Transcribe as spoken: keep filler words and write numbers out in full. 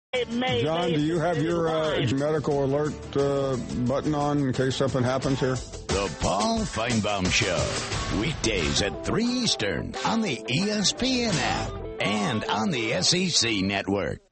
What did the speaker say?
John, do you have your uh, medical alert uh, button on in case something happens here? The Paul Feinbaum Show. Weekdays at three Eastern on the E S P N app and on the S E C Network.